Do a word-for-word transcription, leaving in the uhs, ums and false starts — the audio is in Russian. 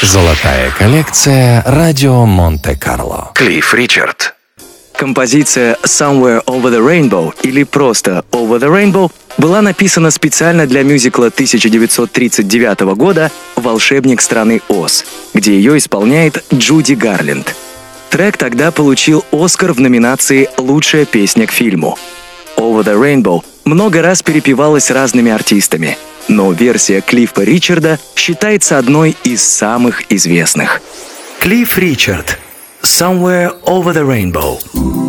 Золотая коллекция радио Монте-Карло. Клифф Ричард. Композиция «Somewhere Over the Rainbow» или просто «Over the Rainbow» была написана специально для мюзикла тысяча девятьсот тридцать девятого года «Волшебник страны Оз», где ее исполняет Джуди Гарленд. Трек тогда получил «Оскар» в номинации «Лучшая песня к фильму». «Over the Rainbow» много раз перепевалась разными артистами, но версия Клиффа Ричарда считается одной из самых известных. Клифф Ричард. «Somewhere Over the Rainbow».